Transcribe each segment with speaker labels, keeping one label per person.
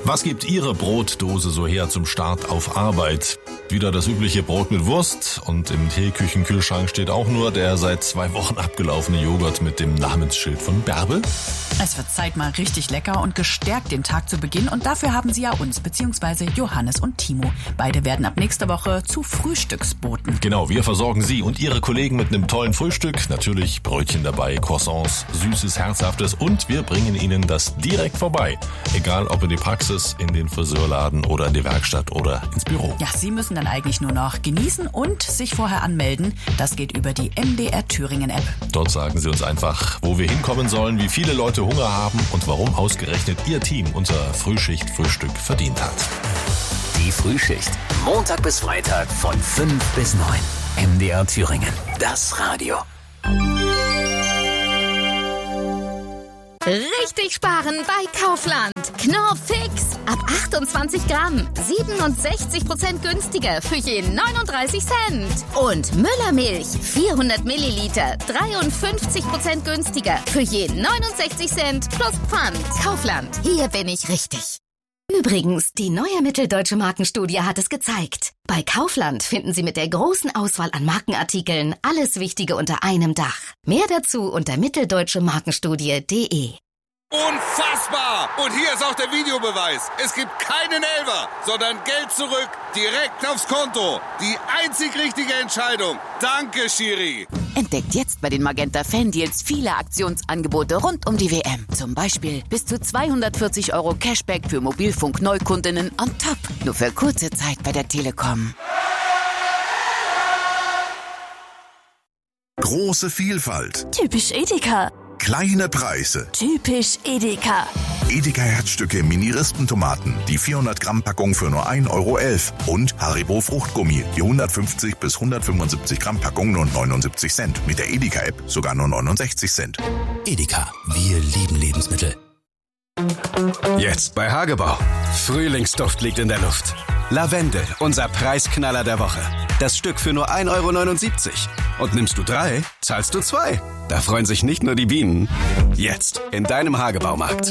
Speaker 1: Was gibt Ihre Brotdose so her zum Start auf Arbeit? Wieder das übliche Brot mit Wurst und im Teeküchenkühlschrank steht auch nur der seit 2 Wochen abgelaufene Joghurt mit dem Namensschild von Bärbel?
Speaker 2: Es wird Zeit, mal richtig lecker und gestärkt den Tag zu beginnen. Und dafür haben Sie ja uns, beziehungsweise Johannes und Timo. Beide werden ab nächster Woche zu Frühstücksboten.
Speaker 1: Genau, wir versorgen Sie und Ihre Kollegen mit einem tollen Frühstück. Natürlich Brötchen dabei, Croissants, Süßes, Herzhaftes und wir bringen Ihnen das direkt vorbei. Egal ob in die Praxis, in den Friseurladen oder in die Werkstatt oder ins Büro.
Speaker 2: Ja, Sie müssen dann eigentlich nur noch genießen und sich vorher anmelden. Das geht über die MDR Thüringen App.
Speaker 1: Dort sagen Sie uns einfach, wo wir hinkommen sollen, wie viele Leute Hunger haben und warum ausgerechnet Ihr Team unser Frühschicht-Frühstück verdient hat.
Speaker 3: Die Frühschicht. Montag bis Freitag von 5 bis 9. MDR Thüringen. Das Radio.
Speaker 4: Richtig sparen bei Kaufland. Knorr Fix. Ab 28 Gramm. 67% günstiger für je 39 Cent. Und Müllermilch. 400 Milliliter. 53% günstiger für je 69 Cent plus Pfand. Kaufland. Hier bin ich richtig. Übrigens, die neue Mitteldeutsche Markenstudie hat es gezeigt. Bei Kaufland finden Sie mit der großen Auswahl an Markenartikeln alles Wichtige unter einem Dach. Mehr dazu unter mitteldeutschemarkenstudie.de.
Speaker 5: Unfassbar! Und hier ist auch der Videobeweis. Es gibt keinen Elfer, sondern Geld zurück, direkt aufs Konto. Die einzig richtige Entscheidung. Danke, Schiri.
Speaker 6: Entdeckt jetzt bei den Magenta Fan-Deals viele Aktionsangebote rund um die WM. Zum Beispiel bis zu 240 € Cashback für Mobilfunk-Neukundinnen on top. Nur für kurze Zeit bei der Telekom.
Speaker 7: Große Vielfalt.
Speaker 8: Typisch Edeka.
Speaker 7: Kleine Preise.
Speaker 8: Typisch Edeka.
Speaker 7: Edeka Herzstücke Mini-Rispentomaten, die 400 Gramm Packung für nur 1,11 € und Haribo Fruchtgummi, die 150 bis 175 Gramm Packung nur 79 Cent. Mit der Edeka App sogar nur 69 Cent.
Speaker 9: Edeka, wir lieben Lebensmittel.
Speaker 10: Jetzt bei Hagebau. Frühlingsduft liegt in der Luft. Lavendel, unser Preisknaller der Woche. Das Stück für nur 1,79 €. Und nimmst du 3, zahlst du 2. Da freuen sich nicht nur die Bienen. Jetzt in deinem Hagebaumarkt.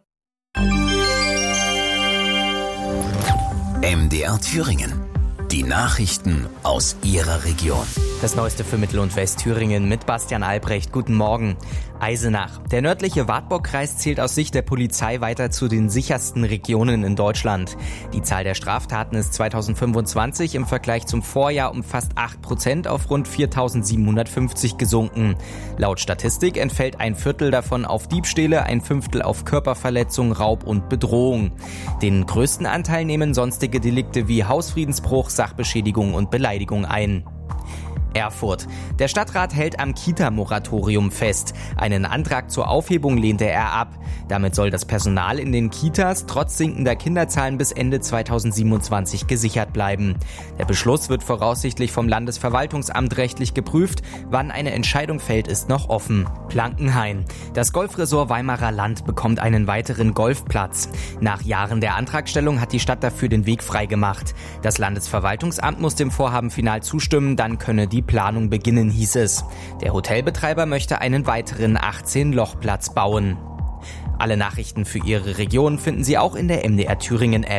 Speaker 3: MDR Thüringen. Die Nachrichten aus Ihrer Region.
Speaker 11: Das Neueste für Mittel- und Westthüringen mit Bastian Albrecht. Guten Morgen. Eisenach. Der nördliche Wartburgkreis zählt aus Sicht der Polizei weiter zu den sichersten Regionen in Deutschland. Die Zahl der Straftaten ist 2025 im Vergleich zum Vorjahr um fast 8% auf rund 4.750 gesunken. Laut Statistik entfällt 1/4 davon auf Diebstähle, 1/5 auf Körperverletzung, Raub und Bedrohung. Den größten Anteil nehmen sonstige Delikte wie Hausfriedensbruch, Sachbeschädigung und Beleidigung ein. Erfurt. Der Stadtrat hält am Kita-Moratorium fest. Einen Antrag zur Aufhebung lehnte er ab. Damit soll das Personal in den Kitas trotz sinkender Kinderzahlen bis Ende 2027 gesichert bleiben. Der Beschluss wird voraussichtlich vom Landesverwaltungsamt rechtlich geprüft. Wann eine Entscheidung fällt, ist noch offen. Blankenhain. Das Golfresort Weimarer Land bekommt einen weiteren Golfplatz. Nach Jahren der Antragstellung hat die Stadt dafür den Weg freigemacht. Das Landesverwaltungsamt muss dem Vorhaben final zustimmen, dann könne die Planung beginnen, hieß es. Der Hotelbetreiber möchte einen weiteren 18-Loch-Platz bauen. Alle Nachrichten für Ihre Region finden Sie auch in der MDR Thüringen App.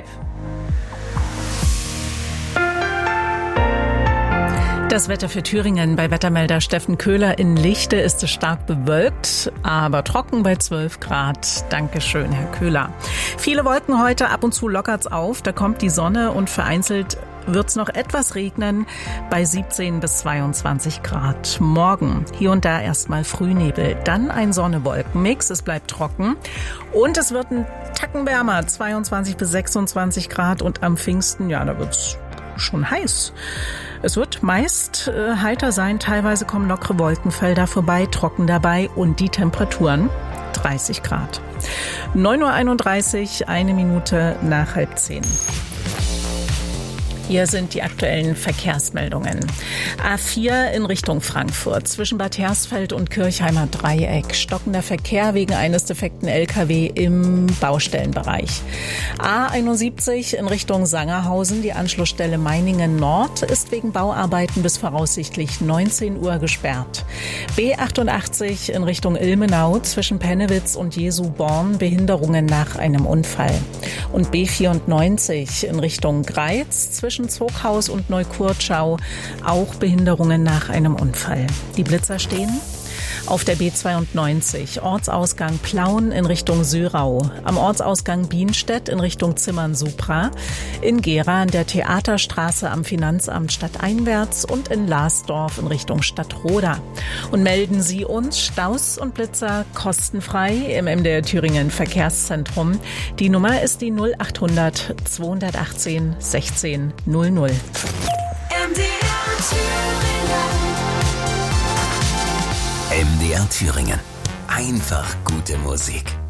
Speaker 12: Das Wetter für Thüringen. Bei Wettermelder Steffen Köhler in Lichte ist es stark bewölkt, aber trocken bei 12 Grad. Dankeschön, Herr Köhler. Viele Wolken heute, ab und zu lockert's auf. Da kommt die Sonne und vereinzelt wird's noch etwas regnen bei 17 bis 22 Grad. Morgen hier und da erstmal Frühnebel, dann ein Sonne-Wolken-Mix. Es bleibt trocken und es wird ein Tacken wärmer, 22 bis 26 Grad und am Pfingsten, ja, da wird's schon heiß. Es wird meist heiter sein, teilweise kommen lockere Wolkenfelder vorbei, trocken dabei und die Temperaturen 30 Grad. 9:31 Uhr, 1 Minute nach 9:30. Hier sind die aktuellen Verkehrsmeldungen. A4 in Richtung Frankfurt zwischen Bad Hersfeld und Kirchheimer Dreieck. Stockender Verkehr wegen eines defekten LKW im Baustellenbereich. A71 in Richtung Sangerhausen. Die Anschlussstelle Meiningen Nord ist wegen Bauarbeiten bis voraussichtlich 19 Uhr gesperrt. B88 in Richtung Ilmenau zwischen Pennewitz und Jesu-Born. Behinderungen nach einem Unfall. Und B94 in Richtung Greiz zwischen Zoghaus und Neukurtschau, auch Behinderungen nach einem Unfall. Die Blitzer stehen auf der B92, Ortsausgang Plauen in Richtung Sörau, am Ortsausgang Bienstedt in Richtung Zimmern-Supra, in Gera an der Theaterstraße am Finanzamt stadteinwärts und in Lasdorf in Richtung Stadtroda. Und melden Sie uns Staus und Blitzer kostenfrei im MDR Thüringen Verkehrszentrum. Die Nummer ist die 0800 218 16 00.
Speaker 8: MDR Thüringen.
Speaker 3: MDR Thüringen. Einfach gute Musik.